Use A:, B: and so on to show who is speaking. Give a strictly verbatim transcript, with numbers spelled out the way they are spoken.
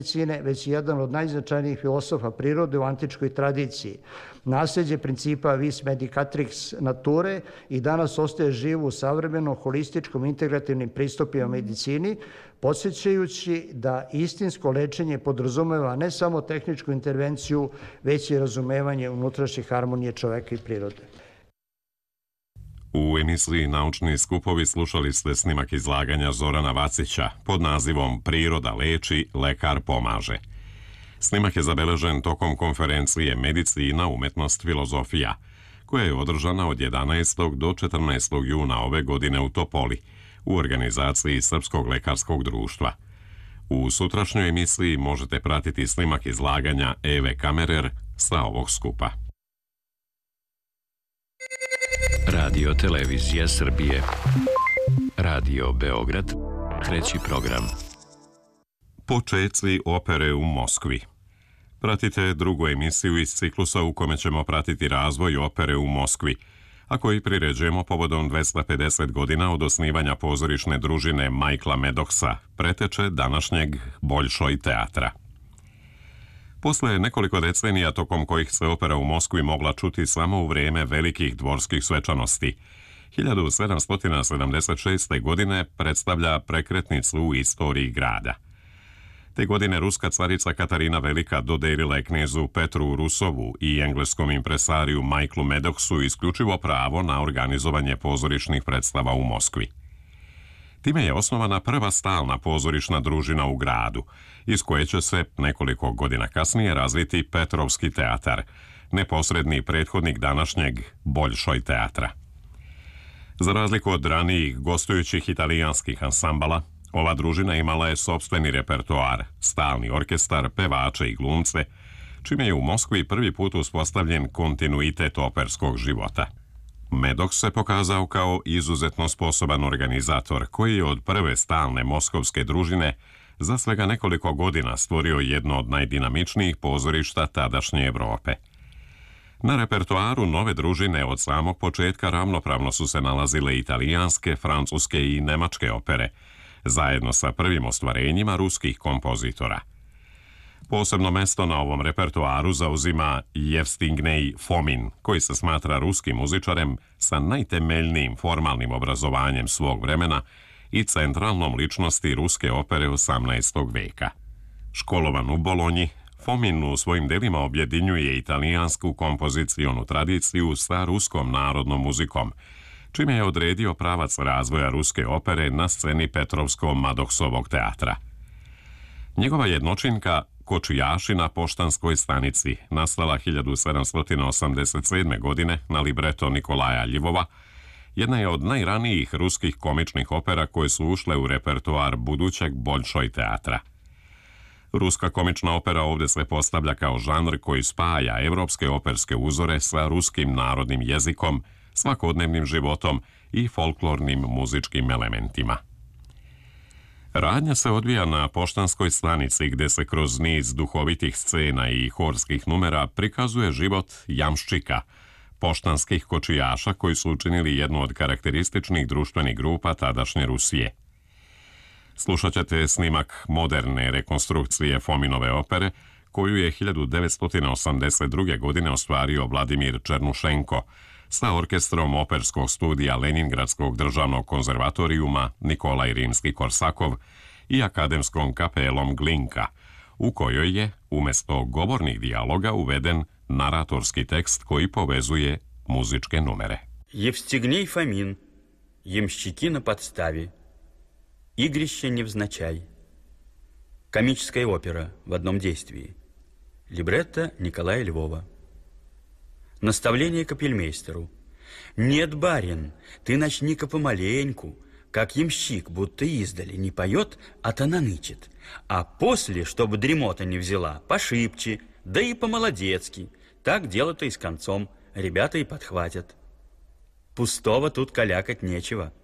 A: medicine, već je jedan od najznačajnijih filosofa prirode u antičkoj tradiciji. Nasljeđe principa vis medicatrix nature i danas ostaje živo u savremenom holističkom integrativnim pristupima medicini, podsjećajući da istinsko lečenje podrazumeva ne samo tehničku intervenciju, već i razumevanje unutrašnje harmonije čoveka i prirode.
B: U emisiji Naučni skupovi slušali ste snimak izlaganja Zorana Vacića pod nazivom Priroda leči, lekar pomaže. Snimak je zabeležen tokom konferencije Medicina, umetnost, filozofija, koja je održana od jedanaestog do četrnaestog juna ove godine u Topoli, u organizaciji Srpskog lekarskog društva. U sutrašnjoj emisiji možete pratiti snimak izlaganja Eve Kamerer sa ovog skupa.
C: Radio Televizija Srbije. Radio Beograd. Treći program.
B: Počeci opere u Moskvi. Pratite drugu emisiju iz ciklusa u kome ćemo pratiti razvoj opere u Moskvi, a koji priređujemo povodom dvesta pedeset godina od osnivanja pozorišne družine Michaela Maddoxa, preteče današnjeg Boljšoj teatra. Posle nekoliko decenija tokom kojih se opera u Moskvi mogla čuti samo u vrijeme velikih dvorskih svečanosti, hiljadu sedamsto sedamdeset šeste. godine predstavlja prekretnicu u istoriji grada. Te godine ruska carica Katarina Velika dodelila je knezu Petru Rusovu i engleskom impresariju Michaelu Maddoxu isključivo pravo na organizovanje pozorišnih predstava u Moskvi. Time je osnovana prva stalna pozorišna družina u gradu, iz koje će se nekoliko godina kasnije razviti Petrovski teatar, neposredni prethodnik današnjeg Boljšoj teatra. Za razliku od ranijih gostujućih italijanskih ansambala, ova družina imala je sopstveni repertoar, stalni orkestar, pevače i glumce, čime je u Moskvi prvi put uspostavljen kontinuitet operskog života. Maddox se pokazao kao izuzetno sposoban organizator koji je od prve stalne moskovske družine za svega nekoliko godina stvorio jedno od najdinamičnijih pozorišta tadašnje Evrope. Na repertoaru nove družine od samog početka ravnopravno su se nalazile italijanske, francuske i nemačke opere, zajedno sa prvim ostvarenjima ruskih kompozitora. Posebno mesto na ovom repertoaru zauzima Jevstignej Fomin, koji se smatra ruskim muzičarem sa najtemeljnijim formalnim obrazovanjem svog vremena i centralnom ličnosti ruske opere osamnaestog veka. Školovan u Bolonji, Fomin u svojim delima objedinjuje italijansku kompozicionu tradiciju sa ruskom narodnom muzikom, čime je odredio pravac razvoja ruske opere na sceni Petrovsko-Maddoxovog teatra. Njegova jednočinka Kočijaši na poštanskoj stanici, nastala hiljadu sedamsto osamdeset sedme. godine na libreto Nikolaja Ljivova, jedna je od najranijih ruskih komičnih opera koje su ušle u repertoar budućeg Boljšoj teatra. Ruska komična opera ovdje se postavlja kao žanr koji spaja evropske operske uzore sa ruskim narodnim jezikom, svakodnevnim životom i folklornim muzičkim elementima. Radnja se odvija na poštanskoj stanici gdje se kroz niz duhovitih scena i horskih numera prikazuje život jamščika, poštanskih kočijaša koji su učinili jednu od karakterističnih društvenih grupa tadašnje Rusije. Slušat ćete snimak moderne rekonstrukcije Fominove opere, koju je hiljadu devetsto osamdeset druge. godine ostvario Vladimir Černušenko sa orkestrom operskog studija Leningradskog državnog konzervatorijuma Nikolaj Rimski-Korsakov i akademskom kapelom Glinka, u kojoj je umjesto govornih dijaloga uveden naratorski tekst koji povezuje muzičke numere.
D: Евстигней Фомин, ямщики на подставе, игрище невзначай. Комическая опера в одном действии. Либретто Николая Львова. Наставление капельмейстеру. «Нет, барин, ты начни-ка помаленьку, как ямщик, будто издали, не поет, а тонанычит. А после, чтобы дремота не взяла, пошибче, да и по-молодецки. Так дело-то и с концом, ребята и подхватят. Пустого тут калякать нечего».